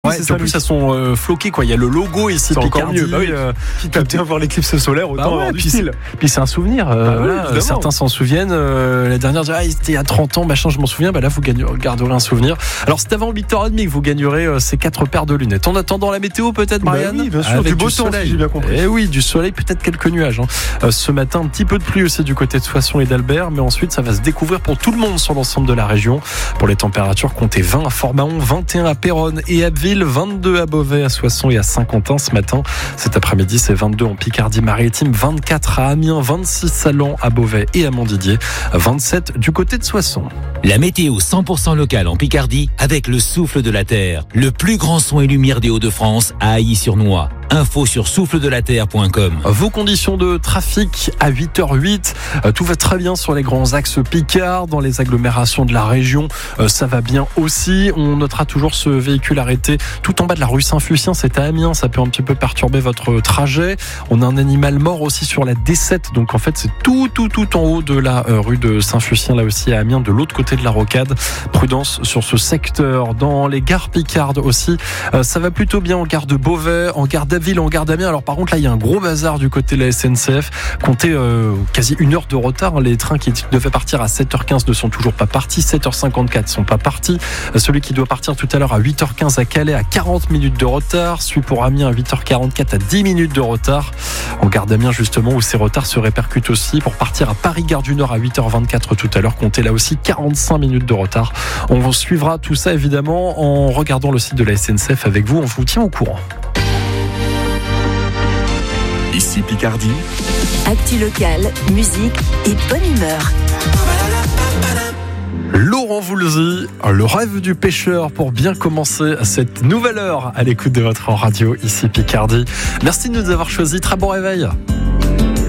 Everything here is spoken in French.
Ouais, c'est ça, en plus, elles sont floquées, quoi. Il y a le logo ici, c'est encore Picardie. mieux. Bah oui. Quitte à bien voir l'éclice solaire, autant avoir du style. Puis c'est un souvenir. Oui, certains s'en souviennent. La dernière, c'était il y a 30 ans, machin, je m'en souviens. Là, vous garderez un souvenir. Alors, c'est avant 8h30 que vous gagnerez ces 4 paires de lunettes. En attendant la météo, peut-être, Marianne. Oui, bien sûr, avec du beau temps, soleil. si j'ai bien compris. Et oui, du soleil, peut-être quelques nuages. Ce matin, un petit peu de pluie aussi du côté de Soissons et d'Albert, mais ensuite, ça va se découvrir pour tout le monde sur l'ensemble de la région. Pour les températures, comptez 20 à Fort-Mahon, 21 à Péronne et Abbeville, 22 à Beauvais, à Soissons et à Saint-Quentin ce matin. Cet après-midi, c'est 22 en Picardie-Maritime, 24 à Amiens, 26 à Laon, à Beauvais et à Montdidier, 27 du côté de Soissons. La météo 100% locale en Picardie avec le souffle de la Terre. Le plus grand son et lumière des Hauts-de-France à Ailly-sur-Noix. Info sur souffledelaterre.com. Vos conditions de trafic à 8h08. Tout va très bien sur les grands axes Picard. Dans les agglomérations de la région, ça va bien aussi. On notera toujours ce véhicule arrêté tout en bas de la rue Saint-Fucien. C'est à Amiens. Ça peut un petit peu perturber votre trajet. On a un animal mort aussi sur la D7. Donc en fait, c'est tout en haut de la rue de Saint-Fucien, là aussi à Amiens, de l'autre côté de la rocade. Prudence sur ce secteur. Dans les gares Picardes aussi, ça va plutôt bien en gare de Beauvais, en gare d'Abbeville, en gare d'Amiens. Alors par contre là il y a un gros bazar du côté de la SNCF. Comptez quasi 1 heure de retard. Les trains qui devaient partir à 7h15 ne sont toujours pas partis. 7h54 sont pas partis. Celui qui doit partir tout à l'heure à 8h15 à Calais a 40 minutes de retard. Celui pour Amiens à 8h44 à 10 minutes de retard. En gare d'Amiens justement, où ces retards se répercutent aussi. Pour partir à Paris Gare du Nord à 8h24 tout à l'heure, comptez là aussi 45 minutes de retard. On suivra tout ça évidemment en regardant le site de la SNCF avec vous. On vous tient au courant. Ici Picardie. Actu locale, musique et bonne humeur. Laurent Voulzy, le rêve du pêcheur pour bien commencer cette nouvelle heure à l'écoute de votre radio ici Picardie. Merci de nous avoir choisis. Très bon réveil.